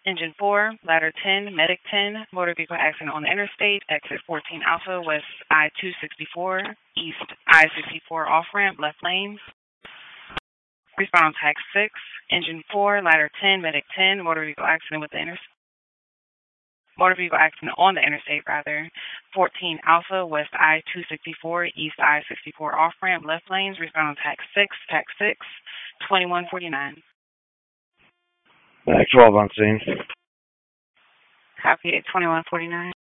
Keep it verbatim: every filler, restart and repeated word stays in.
Engine four, Ladder ten, Medic ten, motor vehicle accident on the interstate, exit fourteen Alpha, west I two sixty-four, east I sixty-four off-ramp, left lane. Respond on tag six, Engine four, Ladder ten, Medic ten, motor vehicle accident with the interstate. Motor vehicle accident on the interstate, rather. fourteen Alpha, west I two sixty-four, east I sixty-four off-ramp, left lanes. Respond on tag six, tag six, twenty-one forty-nine. Back twelve on scene. Copy at twenty-one forty-nine.